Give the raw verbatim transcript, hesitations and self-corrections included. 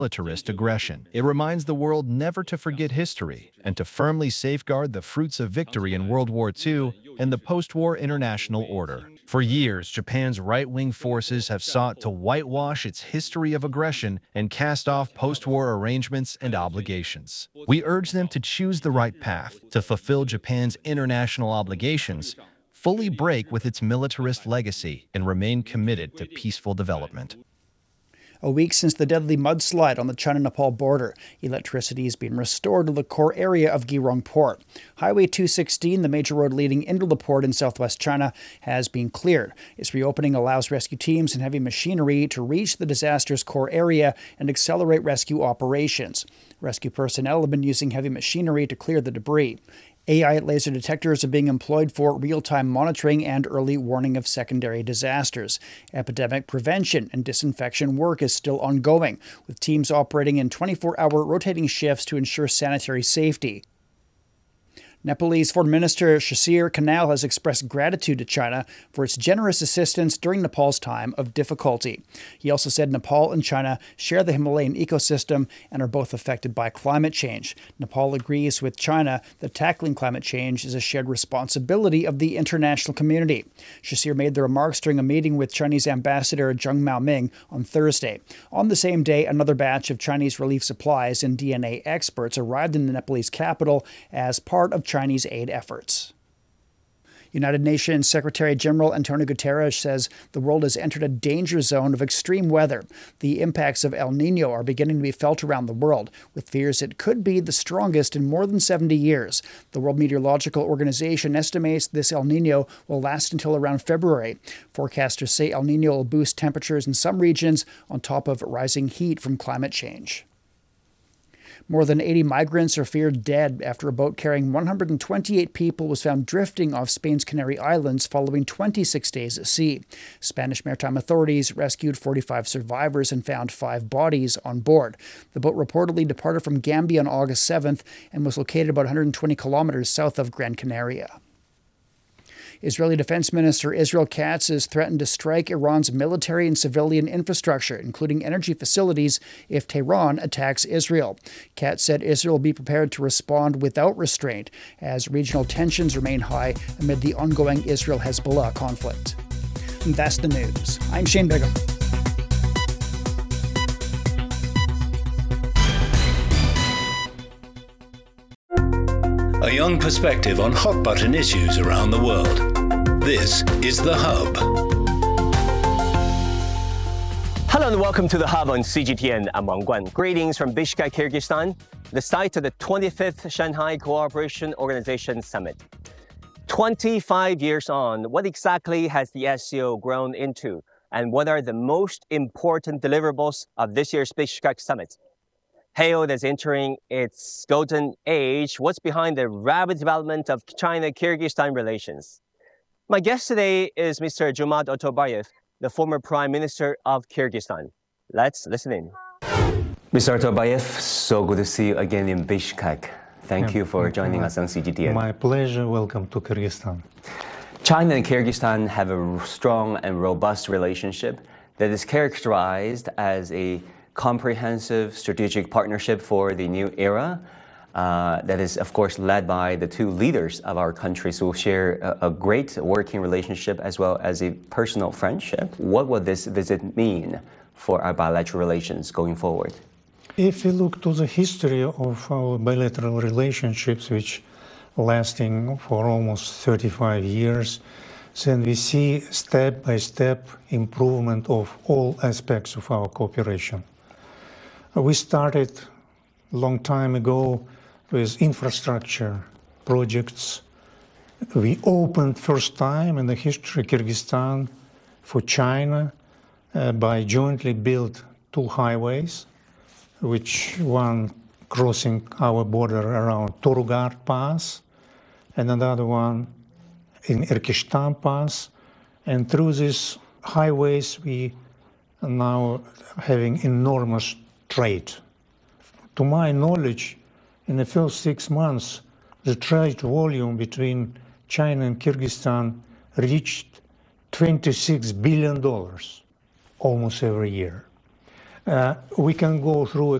militarist aggression. It reminds the world never to forget history and to firmly safeguard the fruits of victory in World War Two and the post-war international order. For years, Japan's right-wing forces have sought to whitewash its history of aggression and cast off post-war arrangements and obligations. We urge them to choose the right path, to fulfill Japan's international obligations, fully break with its militarist legacy, and remain committed to peaceful development. A week since the deadly mudslide on the China-Nepal border, electricity is being restored to the core area of Girong Port. Highway two sixteen, the major road leading into the port in southwest China, has been cleared. Its reopening allows rescue teams and heavy machinery to reach the disaster's core area and accelerate rescue operations. Rescue personnel have been using heavy machinery to clear the debris. A I laser detectors are being employed for real-time monitoring and early warning of secondary disasters. Epidemic prevention and disinfection work is still ongoing, with teams operating in twenty-four hour rotating shifts to ensure sanitary safety. Nepalese Foreign Minister Shashir Kanal has expressed gratitude to China for its generous assistance during Nepal's time of difficulty. He also said Nepal and China share the Himalayan ecosystem and are both affected by climate change. Nepal agrees with China that tackling climate change is a shared responsibility of the international community. Shashir made the remarks during a meeting with Chinese Ambassador Zheng Maoming on Thursday. On the same day, another batch of Chinese relief supplies and D N A experts arrived in the Nepalese capital as part of Chinese aid efforts. United Nations Secretary General Antonio Guterres says the world has entered a danger zone of extreme weather. The impacts of El Nino are beginning to be felt around the world, with fears it could be the strongest in more than seventy years. The World Meteorological Organization estimates this El Nino will last until around February. Forecasters say El Nino will boost temperatures in some regions on top of rising heat from climate change. More than eighty migrants are feared dead after a boat carrying one hundred twenty-eight people was found drifting off Spain's Canary Islands following twenty-six days at sea. Spanish maritime authorities rescued forty-five survivors and found five bodies on board. The boat reportedly departed from Gambia on August seventh and was located about one hundred twenty kilometers south of Gran Canaria. Israeli Defense Minister Israel Katz has threatened to strike Iran's military and civilian infrastructure, including energy facilities, if Tehran attacks Israel. Katz said Israel will be prepared to respond without restraint as regional tensions remain high amid the ongoing Israel-Hezbollah conflict. And that's the news. I'm Shane Bigham. A young perspective on hot-button issues around the world. This is The Hub. Hello and welcome to The Hub on C G T N. I'm Wang Guan. Greetings from Bishkek, Kyrgyzstan, the site of the twenty-fifth Shanghai Cooperation Organization Summit. twenty-five years on, what exactly has the S C O grown into? And what are the most important deliverables of this year's Bishkek Summit? Hailed as entering its golden age, what's behind the rapid development of China-Kyrgyzstan relations? My guest today is Mister Jomart Otobayev, the former Prime Minister of Kyrgyzstan. Let's listen in. Mister Otobayev, so good to see you again in Bishkek. Thank yeah, you for joining my, us on C G T N. My pleasure. Welcome to Kyrgyzstan. China and Kyrgyzstan have a strong and robust relationship that is characterized as a comprehensive strategic partnership for the new era. Uh, that is, of course, led by the two leaders of our countries who share a, a great working relationship as well as a personal friendship. What would this visit mean for our bilateral relations going forward? If we look to the history of our bilateral relationships, which lasting for almost thirty-five years, then we see step-by-step improvement of all aspects of our cooperation. We started a long time ago with infrastructure projects. We opened first time in the history of Kyrgyzstan for China uh, by jointly built two highways, which one crossing our border around Torugar Pass and another one in Erkishtan Pass. And through these highways we are now having enormous trade. To my knowledge, in the first six months, the trade volume between China and Kyrgyzstan reached twenty-six billion dollars almost every year. Uh, we can go through a